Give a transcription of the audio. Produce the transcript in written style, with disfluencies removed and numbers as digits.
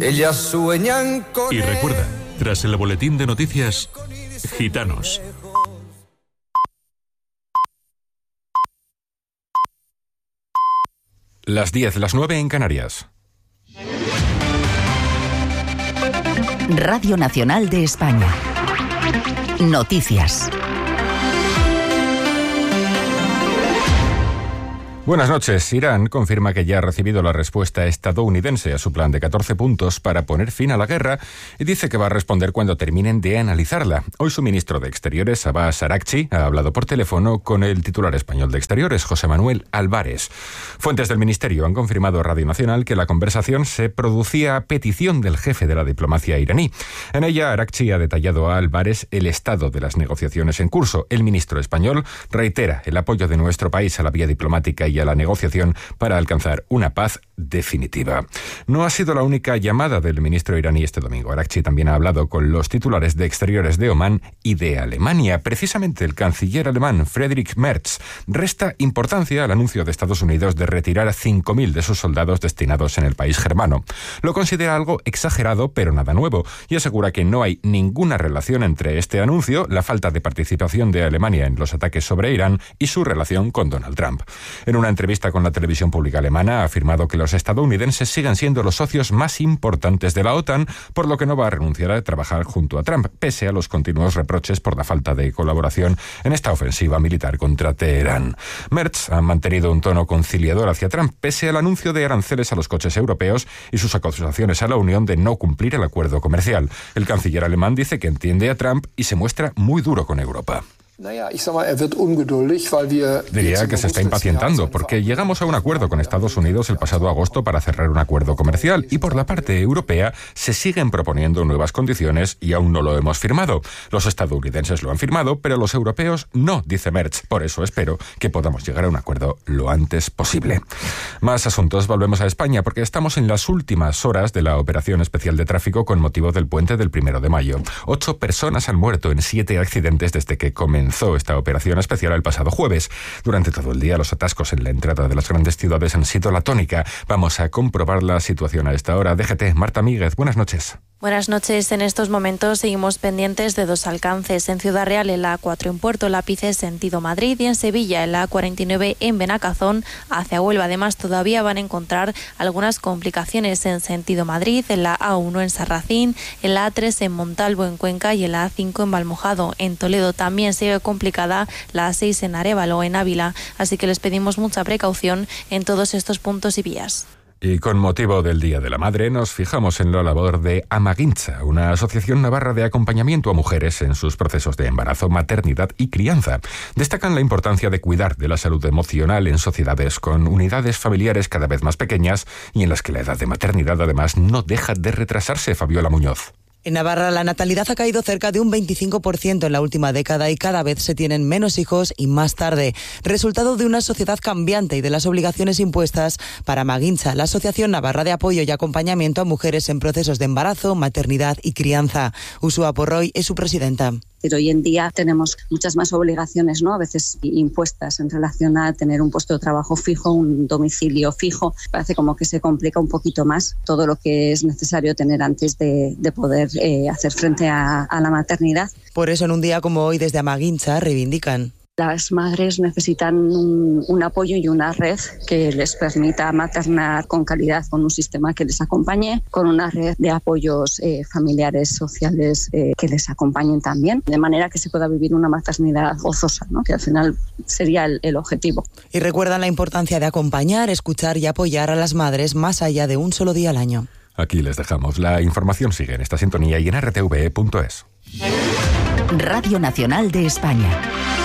Ellas sueñan con... Y recuerda, tras el boletín de noticias, Gitanos. Las 10, las 9 en Canarias. Radio Nacional de España. Noticias. Buenas noches. Irán confirma que ya ha recibido la respuesta estadounidense a su plan de 14 puntos para poner fin a la guerra y dice que va a responder cuando terminen de analizarla. Hoy su ministro de Exteriores, Abbas Araghchi, ha hablado por teléfono con el titular español de Exteriores, José Manuel Álvarez. Fuentes del ministerio han confirmado a Radio Nacional que la conversación se producía a petición del jefe de la diplomacia iraní. En ella, Araghchi ha detallado a Álvarez el estado de las negociaciones en curso. El ministro español reitera el apoyo de nuestro país a la vía diplomática y a la negociación para alcanzar una paz definitiva. No ha sido la única llamada del ministro iraní este domingo. Araghchi también ha hablado con los titulares de Exteriores de Omán y de Alemania. Precisamente el canciller alemán Friedrich Merz resta importancia al anuncio de Estados Unidos de retirar a 5.000 de sus soldados destinados en el país germano. Lo considera algo exagerado, pero nada nuevo, y asegura que no hay ninguna relación entre este anuncio, la falta de participación de Alemania en los ataques sobre Irán y su relación con Donald Trump. En una entrevista con la televisión pública alemana ha afirmado que los estadounidenses siguen siendo los socios más importantes de la OTAN, por lo que no va a renunciar a trabajar junto a Trump, pese a los continuos reproches por la falta de colaboración en esta ofensiva militar contra Teherán. Merz ha mantenido un tono conciliador hacia Trump, pese al anuncio de aranceles a los coches europeos y sus acusaciones a la Unión de no cumplir el acuerdo comercial. El canciller alemán dice que entiende a Trump y se muestra muy duro con Europa. Diría que se está impacientando porque llegamos a un acuerdo con Estados Unidos el pasado agosto para cerrar un acuerdo comercial y por la parte europea se siguen proponiendo nuevas condiciones y aún no lo hemos firmado. Los estadounidenses lo han firmado, pero los europeos no, dice Merz. Por eso espero que podamos llegar a un acuerdo lo antes posible. Más asuntos, volvemos a España porque estamos en las últimas horas de la operación especial de tráfico con motivo del puente del 1 de mayo. 8 personas han muerto en 7 accidentes desde que comenzó esta operación especial el pasado jueves. Durante todo el día los atascos en la entrada de las grandes ciudades han sido la tónica. Vamos a comprobar la situación a esta hora. DGT, Marta Míguez, buenas noches. Buenas noches. En estos momentos seguimos pendientes de 2 alcances. En Ciudad Real, en la A4 en Puerto Lápice, sentido Madrid, y en Sevilla, en la A49 en Benacazón, hacia Huelva. Además, todavía van a encontrar algunas complicaciones en sentido Madrid, en la A1 en Sarracín, en la A3 en Montalvo, en Cuenca, y en la A5 en Valmojado. En Toledo también sigue complicada la A6 en Arévalo, en Ávila. Así que les pedimos mucha precaución en todos estos puntos y vías. Y con motivo del Día de la Madre nos fijamos en la labor de Amaguintza, una asociación navarra de acompañamiento a mujeres en sus procesos de embarazo, maternidad y crianza. Destacan la importancia de cuidar de la salud emocional en sociedades con unidades familiares cada vez más pequeñas y en las que la edad de maternidad además no deja de retrasarse. Fabiola Muñoz. En Navarra la natalidad ha caído cerca de un 25% en la última década y cada vez se tienen menos hijos y más tarde. Resultado de una sociedad cambiante y de las obligaciones impuestas para Amaguintza, la Asociación Navarra de Apoyo y Acompañamiento a Mujeres en Procesos de Embarazo, Maternidad y Crianza. Ursúa Porroy es su presidenta. Pero hoy en día tenemos muchas más obligaciones, ¿no? A veces impuestas en relación a tener un puesto de trabajo fijo, un domicilio fijo. Parece como que se complica un poquito más todo lo que es necesario tener antes de poder hacer frente a la maternidad. Por eso en un día como hoy desde Amaguintza reivindican. Las madres necesitan un apoyo y una red que les permita maternar con calidad, con un sistema que les acompañe, con una red de apoyos familiares, sociales que les acompañen también, de manera que se pueda vivir una maternidad gozosa, ¿no? Que al final sería el objetivo. Y recuerdan la importancia de acompañar, escuchar y apoyar a las madres más allá de un solo día al año. Aquí les dejamos. La información sigue en esta sintonía y en rtve.es. Radio Nacional de España.